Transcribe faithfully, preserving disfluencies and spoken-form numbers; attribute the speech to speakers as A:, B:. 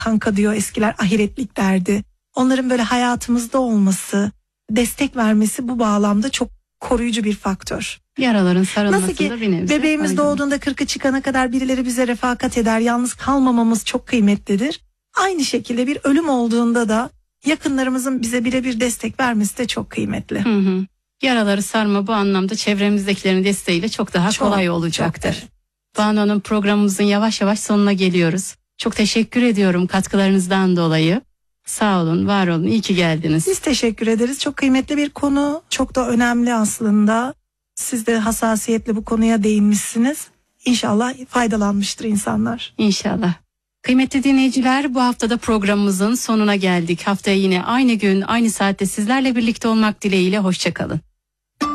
A: kanka diyor eskiler, ahiretlik derdi. Onların böyle hayatımızda olması, destek vermesi bu bağlamda çok koruyucu bir faktör.
B: Yaraların sarılmasında
A: Nasıl ki
B: bir nebze
A: bebeğimiz
B: faydalı.
A: doğduğunda kırkı çıkana kadar birileri bize refakat eder, yalnız kalmamamız çok kıymetlidir. Aynı şekilde bir ölüm olduğunda da yakınlarımızın bize birebir destek vermesi de çok kıymetli.
B: Hı hı. Yaraları sarma bu anlamda çevremizdekilerin desteğiyle çok daha
A: Çok,
B: kolay olacaktır.
A: çok, evet.
B: Banu Hanım, programımızın yavaş yavaş sonuna geliyoruz. Çok teşekkür ediyorum katkılarınızdan dolayı. Sağ olun, var olun, iyi ki geldiniz.
A: Biz teşekkür ederiz. Çok kıymetli bir konu, çok da önemli aslında. Siz de hassasiyetle bu konuya değinmişsiniz. İnşallah faydalanmıştır insanlar.
B: İnşallah. Kıymetli dinleyiciler, bu haftada programımızın sonuna geldik. Haftaya yine aynı gün, aynı saatte sizlerle birlikte olmak dileğiyle, hoşça kalın.